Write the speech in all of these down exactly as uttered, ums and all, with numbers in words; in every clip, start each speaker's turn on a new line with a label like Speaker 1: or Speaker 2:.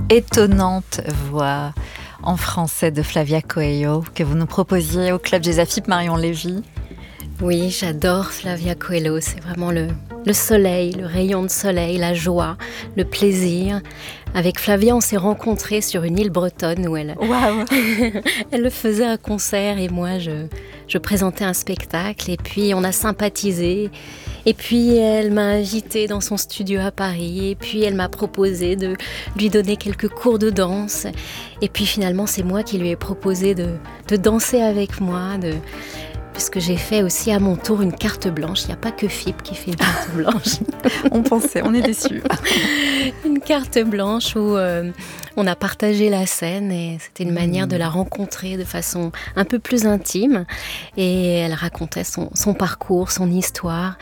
Speaker 1: étonnante voix en français de Flavia Coelho que vous nous proposiez au Club Jazz Afip, Marion Lévy.
Speaker 2: Oui, j'adore Flavia Coelho, c'est vraiment le, le soleil, le rayon de soleil, la joie, le plaisir. Avec Flavia, on s'est rencontrés sur une île bretonne où elle,
Speaker 1: wow.
Speaker 2: elle faisait un concert et moi je, je présentais un spectacle et puis on a sympathisé. Et puis elle m'a invitée dans son studio à Paris et puis elle m'a proposé de lui donner quelques cours de danse. Et puis finalement c'est moi qui lui ai proposé de, de danser avec moi, de... puisque j'ai fait aussi à mon tour une carte blanche. Il n'y a pas que F I P qui fait une carte blanche.
Speaker 1: On pensait, on est déçus.
Speaker 2: Une carte blanche où euh, on a partagé la scène et c'était une manière de la rencontrer de façon un peu plus intime. Et elle racontait son, son parcours, son histoire.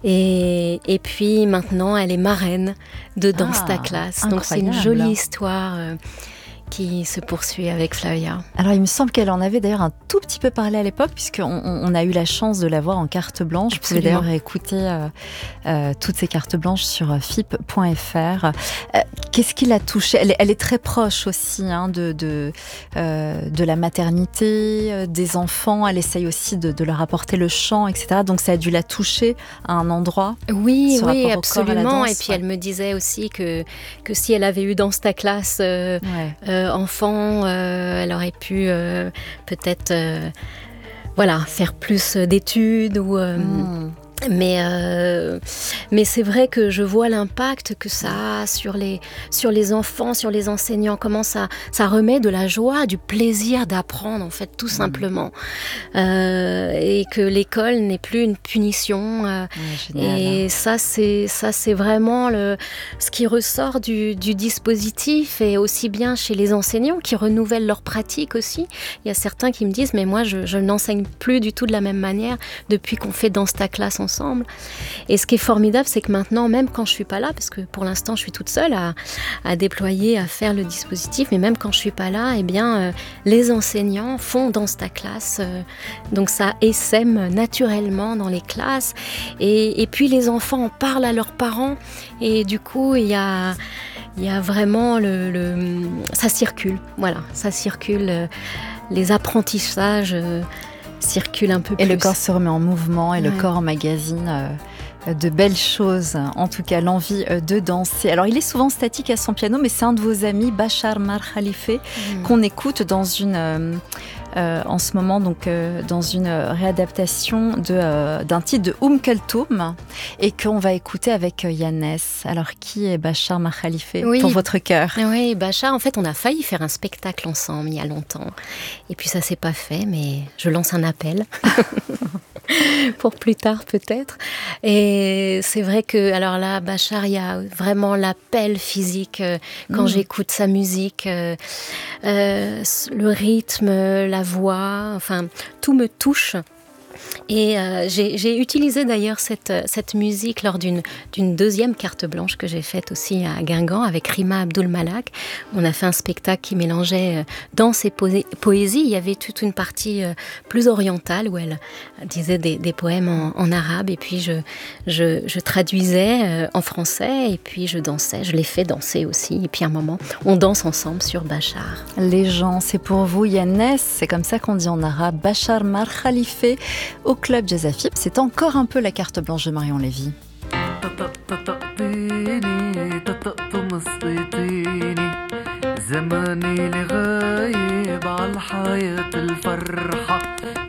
Speaker 2: Et, et puis maintenant, elle est marraine de Danse ta classe. Donc c'est une jolie histoire euh, qui se poursuit avec Flavia.
Speaker 1: Alors il me semble qu'elle en avait d'ailleurs un tout petit peu parlé à l'époque, puisqu'on on a eu la chance de la voir en carte blanche. Vous pouvez d'ailleurs écouter euh, euh, toutes ces cartes blanches sur f i p point f r. Euh, Qu'est-ce qui l'a touchée? elle, elle est très proche aussi hein, de, de, euh, de la maternité, euh, des enfants. Elle essaye aussi de, de leur apporter le chant, et cetera. Donc ça a dû la toucher à un endroit.
Speaker 2: Oui, oui, absolument. Et puis ouais. Elle me disait aussi que, que si elle avait eu Danse ta classe euh, ouais. euh, enfant, euh, elle aurait pu euh, peut-être euh, voilà, faire plus d'études ou... Euh, mmh. Mais, euh, mais c'est vrai que je vois l'impact que ça a sur les, sur les enfants, sur les enseignants, comment ça, ça remet de la joie, du plaisir d'apprendre, en fait, tout simplement. Euh, et que l'école n'est plus une punition. Euh, ouais, et ça, c'est, ça, c'est vraiment le, ce qui ressort du, du dispositif, et aussi bien chez les enseignants qui renouvellent leur pratique aussi. Il y a certains qui me disent, mais moi, je, je n'enseigne plus du tout de la même manière depuis qu'on fait Danse ta classe ensemble. Ensemble. Et ce qui est formidable, c'est que maintenant, même quand je suis pas là, parce que pour l'instant, je suis toute seule à, à déployer, à faire le dispositif, mais même quand je suis pas là, eh bien, euh, les enseignants font Danse ta classe, euh, donc ça essaime naturellement dans les classes. Et, et puis les enfants en parlent à leurs parents, et du coup, il y a il y a vraiment le, le ça circule, voilà, ça circule, euh, les apprentissages. Euh, circule un peu plus.
Speaker 1: Et le corps se remet en mouvement et ouais. Le corps emmagasine euh, de belles choses, en tout cas l'envie euh, de danser. Alors il est souvent statique à son piano, mais c'est un de vos amis, Bachar Mar Khalife, mmh. qu'on écoute dans une, euh, euh, en ce moment donc, euh, dans une réadaptation de, euh, d'un titre de Oum Kulthum et qu'on va écouter avec euh, Yannès. Alors qui est Bachar Mar Khalife oui. pour votre cœur?
Speaker 2: Oui, Bachar, en fait on a failli faire un spectacle ensemble il y a longtemps. Et puis ça s'est pas fait, mais je lance un appel. Pour plus tard peut-être. Et c'est vrai que, alors là, Bachar, il y a vraiment l'appel physique euh, quand mmh. j'écoute sa musique, euh, euh, le rythme, la voix, enfin, tout me touche. Et euh, j'ai, j'ai utilisé d'ailleurs cette, cette musique lors d'une, d'une deuxième carte blanche que j'ai faite aussi à Guingamp avec Rima Abdul-Malak. On a fait un spectacle qui mélangeait danse et poé- poésie. Il y avait toute une partie euh, plus orientale où elle disait des, des poèmes en, en arabe et puis je, je, je traduisais euh, en français et puis je dansais. Je l'ai fait danser aussi. Et puis à un moment, on danse ensemble sur Bachar.
Speaker 1: Les gens, c'est pour vous Yannès, c'est comme ça qu'on dit en arabe, Bachar Mar Khalife au Club Jazz Afip. C'est encore un peu la carte blanche de Marion Lévy. زماني لغايب على الحياة الفرحة